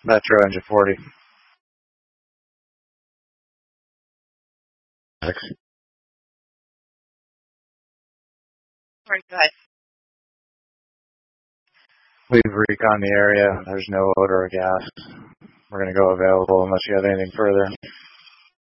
Metro engine 40. Sorry, go ahead. We've reconned the area. There's no odor of gas. We're going to go available unless you have anything further.